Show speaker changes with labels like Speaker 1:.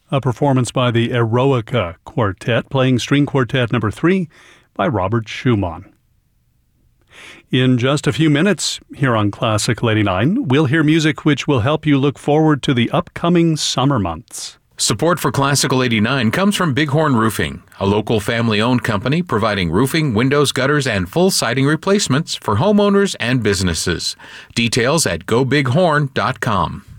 Speaker 1: a performance by the Eroica Quartet, playing String Quartet Number 3 by Robert Schumann. In just a few minutes, here on Classical 89, we'll hear music which will help you look forward to the upcoming summer months.
Speaker 2: Support for Classical 89 comes from Bighorn Roofing, a local family-owned company providing roofing, windows, gutters, and full siding replacements for homeowners and businesses. Details at gobighorn.com.